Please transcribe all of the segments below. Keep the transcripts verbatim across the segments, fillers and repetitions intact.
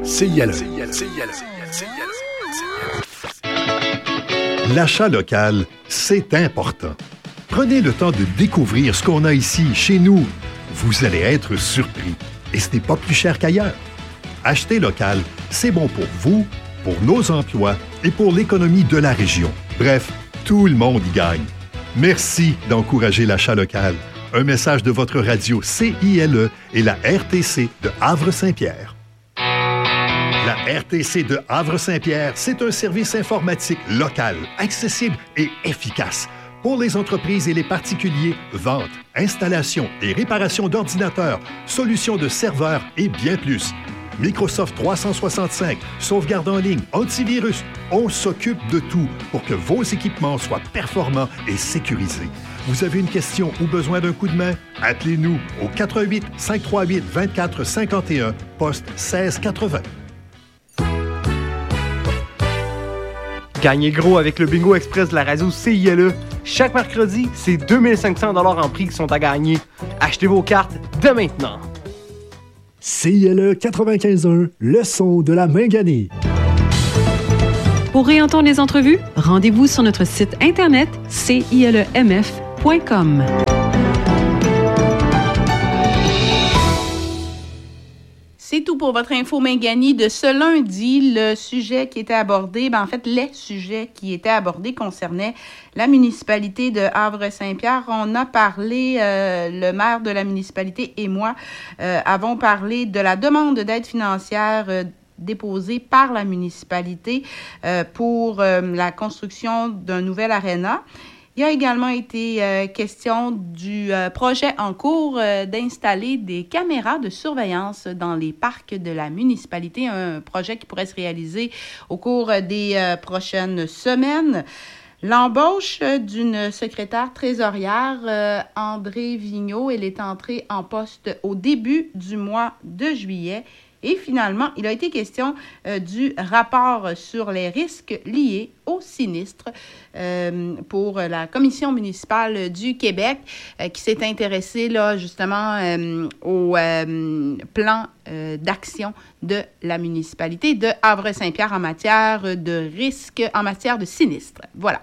C I L E. L'achat local, c'est important. Prenez le temps de découvrir ce qu'on a ici, chez nous. Vous allez être surpris. Et ce n'est pas plus cher qu'ailleurs. Acheter local, c'est bon pour vous, pour nos emplois et pour l'économie de la région. Bref, tout le monde y gagne. Merci d'encourager l'achat local. Un message de votre radio C I L E et la R T C de Havre-Saint-Pierre. La R T C de Havre-Saint-Pierre, c'est un service informatique local, accessible et efficace. Pour les entreprises et les particuliers, vente, installation et réparation d'ordinateurs, solutions de serveurs et bien plus. Microsoft trois cent soixante-cinq, sauvegarde en ligne, antivirus, on s'occupe de tout pour que vos équipements soient performants et sécurisés. Vous avez une question ou besoin d'un coup de main? Appelez-nous au quatre un huit, cinq trois huit, deux quatre cinq un, poste seize quatre-vingts. Gagnez gros avec le Bingo Express de la radio C I L E. Chaque mercredi, c'est deux mille cinq cents dollars en prix qui sont à gagner. Achetez vos cartes dès maintenant. C I L E quatre-vingt-quinze un, le son de la main gagnée. Pour réentendre les entrevues, rendez-vous sur notre site internet c i l e m f point com. C'est tout pour votre info Mingani de ce lundi. Le sujet qui était abordé, ben en fait, les sujets qui étaient abordés concernaient la municipalité de Havre-Saint-Pierre. On a parlé, euh, le maire de la municipalité et moi euh, avons parlé de la demande d'aide financière euh, déposée par la municipalité euh, pour euh, la construction d'un nouvel aréna. Il a également été euh, question du euh, projet en cours euh, d'installer des caméras de surveillance dans les parcs de la municipalité, un projet qui pourrait se réaliser au cours des euh, prochaines semaines. L'embauche d'une secrétaire trésorière, euh, André Vigneault, elle est entrée en poste au début du mois de juillet. Et finalement, il a été question euh, du rapport sur les risques liés au sinistre euh, pour la Commission municipale du Québec euh, qui s'est intéressée là, justement euh, au euh, plan euh, d'action de la municipalité de Havre-Saint-Pierre en matière de risque, en matière de sinistre. Voilà.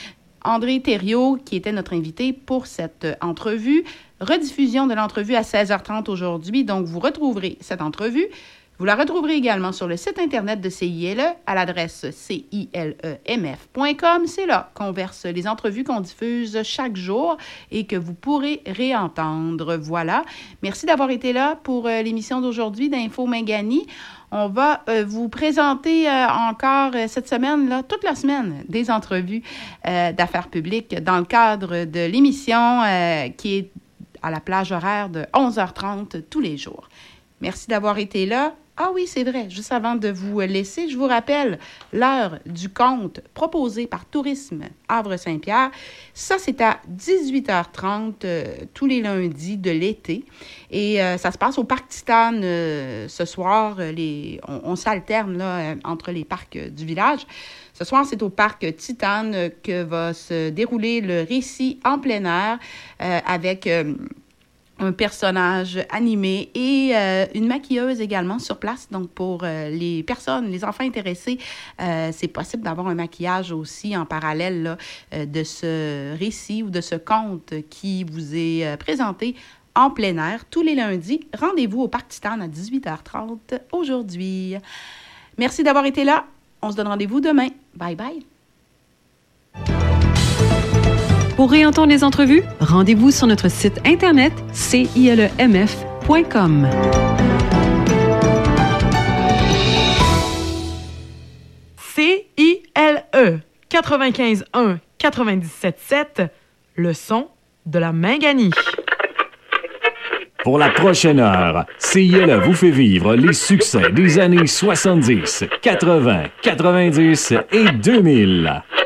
André Thériault, qui était notre invité pour cette entrevue. Rediffusion de l'entrevue à seize heures trente aujourd'hui, donc vous retrouverez cette entrevue. Vous la retrouverez également sur le site Internet de C I L E à l'adresse c i l e m f point com. C'est là qu'on verse les entrevues qu'on diffuse chaque jour et que vous pourrez réentendre. Voilà. Merci d'avoir été là pour euh, l'émission d'aujourd'hui d'Info Mingani. On va euh, vous présenter euh, encore euh, cette semaine, là, toute la semaine, des entrevues euh, d'affaires publiques dans le cadre de l'émission euh, qui est à la plage horaire de onze heures trente tous les jours. Merci d'avoir été là. Ah oui, c'est vrai, juste avant de vous laisser, je vous rappelle l'heure du conte proposé par Tourisme Havre-Saint-Pierre. Ça, c'est à dix-huit heures trente euh, tous les lundis de l'été. Et euh, ça se passe au Parc Titane euh, ce soir. Les, on, on s'alterne là, euh, entre les parcs euh, du village. Ce soir, c'est au Parc Titane euh, que va se dérouler le récit en plein air euh, avec... Euh, un personnage animé et euh, une maquilleuse également sur place. Donc, pour euh, les personnes, les enfants intéressés, euh, c'est possible d'avoir un maquillage aussi en parallèle là, euh, de ce récit ou de ce conte qui vous est euh, présenté en plein air tous les lundis. Rendez-vous au Parc Titane à dix-huit heures trente aujourd'hui. Merci d'avoir été là. On se donne rendez-vous demain. Bye bye. Pour réentendre les entrevues, rendez-vous sur notre site internet c i l e m f point com. C I L E quatre-vingt-quinze un quatre-vingt-dix-sept sept, le son de la Mingani. Pour la prochaine heure, C I L E vous fait vivre les succès des années soixante-dix, quatre-vingts, quatre-vingt-dix et deux mille.